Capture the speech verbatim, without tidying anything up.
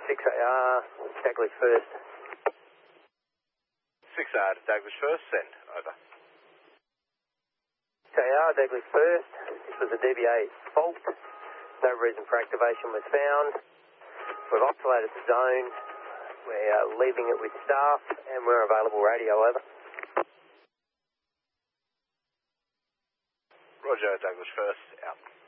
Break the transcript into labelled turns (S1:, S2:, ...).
S1: six A R, Daglish first.
S2: six A R to Daglish first, send, over.
S1: six A R, Daglish first. This was a D B A fault. No reason for activation was found. We've isolated the zone. We're leaving it with staff and we're available radio, over.
S2: Roger, Daglish first, out.